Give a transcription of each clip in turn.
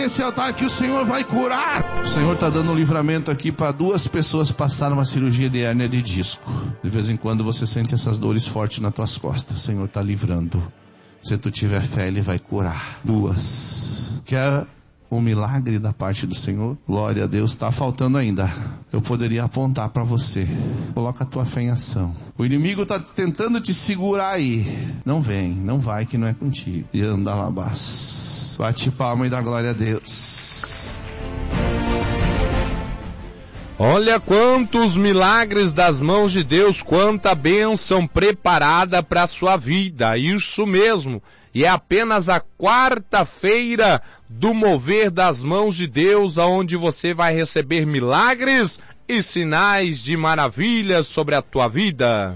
esse altar que o Senhor vai curar. O Senhor está dando um livramento aqui para 2 pessoas passarem uma cirurgia de hérnia de disco. De vez em quando você sente essas dores fortes nas tuas costas. O Senhor está livrando. Se tu tiver fé, Ele vai curar. 2. Quer um milagre da parte do Senhor? Glória a Deus. Está faltando ainda. Eu poderia apontar para você. Coloca a tua fé em ação. O inimigo está tentando te segurar aí. Não vem, não vai, que não é contigo. E anda lá abaixo. Bate palma e dá glória a Deus. Olha quantos milagres das mãos de Deus, quanta bênção preparada para a sua vida, isso mesmo. E é apenas a quarta-feira do mover das mãos de Deus, onde você vai receber milagres e sinais de maravilhas sobre a tua vida.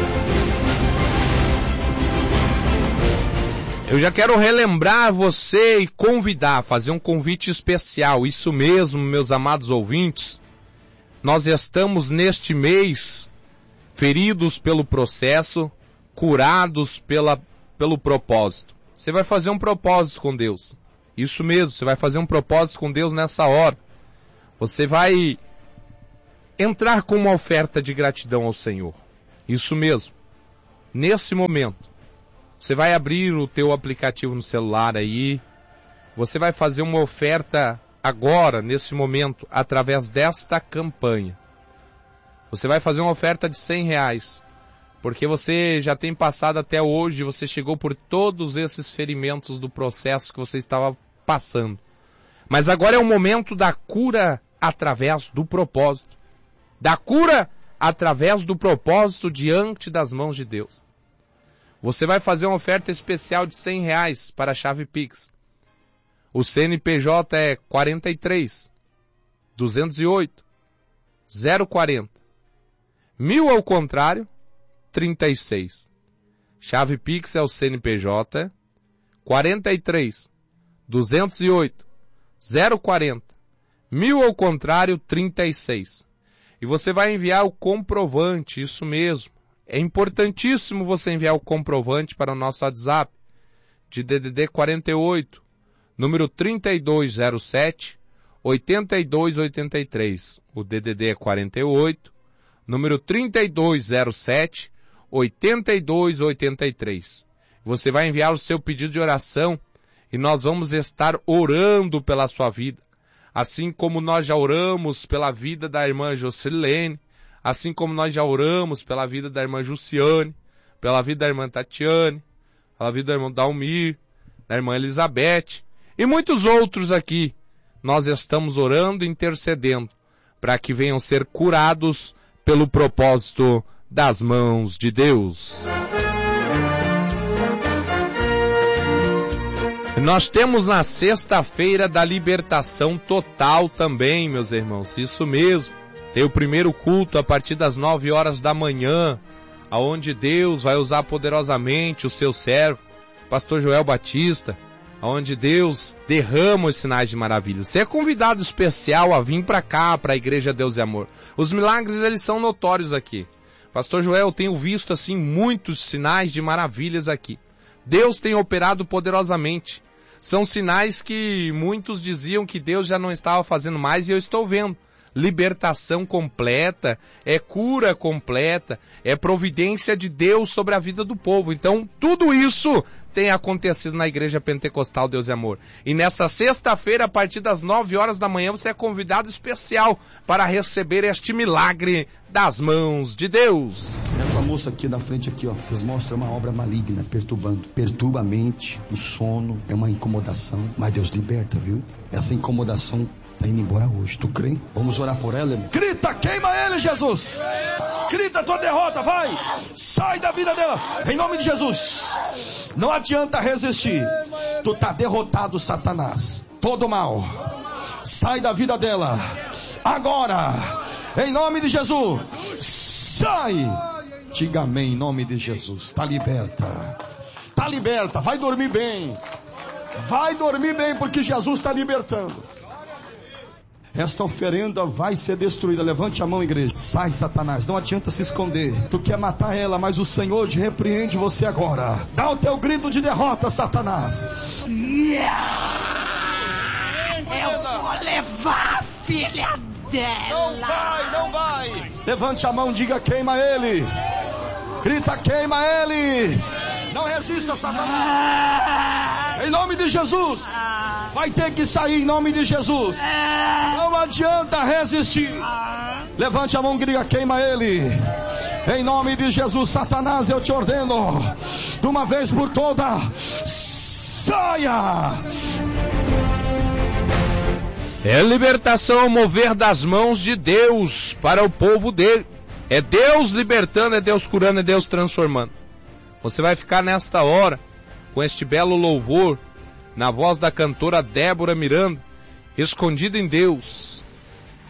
Eu já quero relembrar você e convidar, fazer um convite especial. Isso mesmo, meus amados ouvintes. Nós estamos neste mês feridos pelo processo, curados pelo propósito. Você vai fazer um propósito com Deus. Isso mesmo, você vai fazer um propósito com Deus nessa hora. Você vai entrar com uma oferta de gratidão ao Senhor. Isso mesmo. Nesse momento. Você vai abrir o teu aplicativo no celular aí, você vai fazer uma oferta agora, nesse momento, através desta campanha. Você vai fazer uma oferta de R$100, porque você já tem passado até hoje, você chegou por todos esses ferimentos do processo que você estava passando. Mas agora é o momento da cura através do propósito. Da cura através do propósito diante das mãos de Deus. Você vai fazer uma oferta especial de R$100 para a chave Pix. O CNPJ é 43 208 040. 1000 ao contrário, 36. Chave Pix é o CNPJ 43 208 040. 1000 ao contrário, 36. E você vai enviar o comprovante, isso mesmo. É importantíssimo você enviar o comprovante para o nosso WhatsApp de DDD 48, número 3207 8283. O DDD é 48, número 3207 8283. Você vai enviar o seu pedido de oração e nós vamos estar orando pela sua vida. Assim como nós já oramos pela vida da irmã Jocilene, assim como nós já oramos pela vida da irmã Jussiane, pela vida da irmã Tatiane, pela vida da irmã Dalmir, da irmã Elizabeth e muitos outros aqui. Nós estamos orando e intercedendo para que venham ser curados pelo propósito das mãos de Deus. Nós temos na sexta-feira da libertação total também, meus irmãos, isso mesmo. Tem o primeiro culto a partir das 9 horas da manhã, aonde Deus vai usar poderosamente o seu servo, pastor Joel Batista, aonde Deus derrama os sinais de maravilha. Você é convidado especial a vir para cá, para a Igreja Deus e Amor. Os milagres, eles são notórios aqui. Pastor Joel, eu tenho visto assim muitos sinais de maravilhas aqui. Deus tem operado poderosamente. São sinais que muitos diziam que Deus já não estava fazendo mais e eu estou vendo. Libertação completa, é cura completa, é providência de Deus sobre a vida do povo. Então, tudo isso tem acontecido na Igreja Pentecostal Deus e Amor. E nessa sexta-feira, a partir das 9 horas da manhã, você é convidado especial para receber este milagre das mãos de Deus. Essa moça aqui na frente, aqui, ó, Deus mostra uma obra maligna, perturbando. Perturba a mente, o sono, é uma incomodação, mas Deus liberta, viu? Essa incomodação tá indo embora hoje, tu crê? Vamos orar por ela, irmão. Grita, queima ele, Jesus! Grita a tua derrota, vai! Sai da vida dela, em nome de Jesus! Não adianta resistir. Tu tá derrotado, Satanás. Todo mal. Sai da vida dela. Agora, em nome de Jesus. Sai! Diga amém, em nome de Jesus. Tá liberta. Tá liberta, vai dormir bem. Vai dormir bem, porque Jesus está libertando. Esta oferenda vai ser destruída. Levante a mão, igreja. Sai, Satanás, não adianta se esconder. Tu quer matar ela, mas o Senhor te repreende você agora. Dá o teu grito de derrota, Satanás. levar, filha dela. Não vai. Levante a mão, diga: queima ele. Grita: queima ele. Não resista, Satanás. Em nome de Jesus. Vai ter que sair em nome de Jesus. Não adianta resistir. Levante a mão, diga: queima ele. Em nome de Jesus, Satanás, eu te ordeno, de uma vez por todas, saia. É libertação ao mover das mãos de Deus para o povo dele. É Deus libertando, é Deus curando, é Deus transformando. Você vai ficar nesta hora com este belo louvor na voz da cantora Débora Miranda, escondido em Deus.